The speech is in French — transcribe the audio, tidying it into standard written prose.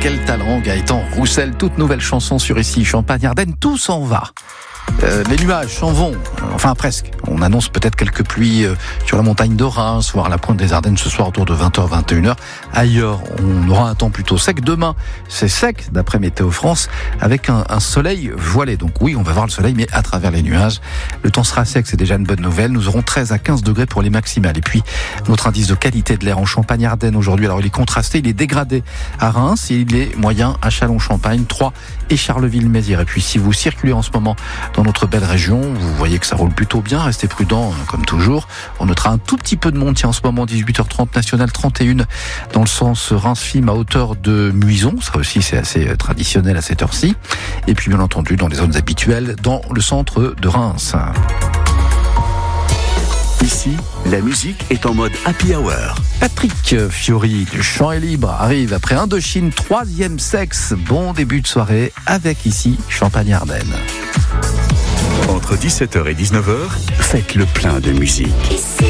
quel talent, Gaëtan Roussel, toute nouvelle chanson sur ici, Champagne-Ardenne, tout s'en va. Les nuages s'en vont, enfin presque. On annonce peut-être quelques pluies sur la montagne de Reims, voire la pointe des Ardennes ce soir autour de 20h, 21h. Ailleurs, on aura un temps plutôt sec. Demain, c'est sec, d'après Météo France, avec un soleil voilé. Donc oui, on va voir le soleil, mais à travers les nuages. Le temps sera sec, c'est déjà une bonne nouvelle. Nous aurons 13 à 15 degrés pour les maximales. Et puis, notre indice de qualité de l'air en Champagne-Ardenne aujourd'hui, alors il est contrasté, il est dégradé à Reims, et il est moyen à Châlons-Champagne, Troyes et Charleville-Mézières. Et puis, si vous circulez en ce moment dans notre belle région, vous voyez que ça roule plutôt bien, restez prudents comme toujours. On notera un tout petit peu de monde, tiens, en ce moment 18h30, nationale 31 dans le sens Reims-Fim à hauteur de Muison, ça aussi c'est assez traditionnel à cette heure-ci. Et puis bien entendu dans les zones habituelles dans le centre de Reims. Ici, la musique est en mode happy hour. Patrick Fiori du Chant est libre arrive après Indochine, 3e sexe. Bon début de soirée avec ici Champagne-Ardenne. Entre 17h et 19h, faites le plein de musique.